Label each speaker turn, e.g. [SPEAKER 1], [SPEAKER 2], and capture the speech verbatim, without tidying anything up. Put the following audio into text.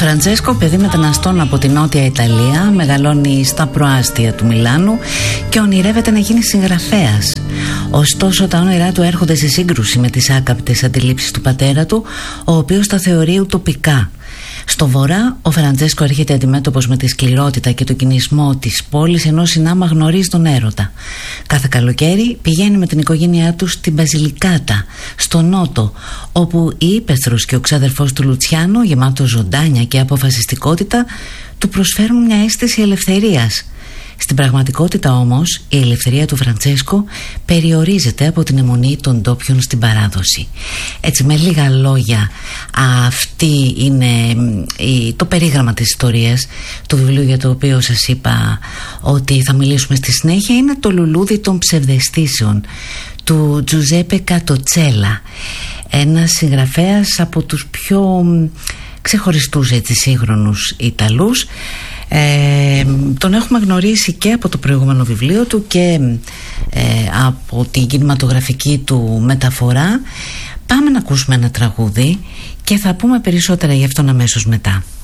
[SPEAKER 1] Φραντσέσκο, παιδί μεταναστών από τη Νότια Ιταλία, μεγαλώνει στα προάστια του Μιλάνου και ονειρεύεται να γίνει συγγραφέας. Ωστόσο, τα όνειρά του έρχονται σε σύγκρουση με τις άκαπτες αντιλήψεις του πατέρα του, ο οποίος τα θεωρεί ουτοπικά. Στο βορρά, ο Φραντσέσκο έρχεται αντιμέτωπος με τη σκληρότητα και τον κινησμό της πόλης, ενώ συνάμα γνωρίζει τον έρωτα. Κάθε καλοκαίρι πηγαίνει με την οικογένειά του στην Μπαζιλικάτα, στο νότο, όπου η ύπαιθρος και ο ξάδερφός του Λουτσιάνο, γεμάτο ζωντάνια και αποφασιστικότητα, του προσφέρουν μια αίσθηση ελευθερίας. Στην πραγματικότητα όμως, η ελευθερία του Φραντσέσκο περιορίζεται από την αιμονή των ντόπιων στην παράδοση. Έτσι, με λίγα λόγια, αυτή είναι το περίγραμμα της ιστορίας του βιβλίου για το οποίο σας είπα ότι θα μιλήσουμε στη συνέχεια. Είναι το λουλούδι των ψευδαισθήσεων του Τζουζέπε Κατοτσέλα, ένας συγγραφέας από τους πιο ξεχωριστούς έτσι σύγχρονους Ιταλούς. Ε, τον έχουμε γνωρίσει και από το προηγούμενο βιβλίο του και ε, από την κινηματογραφική του μεταφορά. Πάμε να ακούσουμε ένα τραγούδι και θα πούμε περισσότερα γι' αυτόν αμέσως μετά.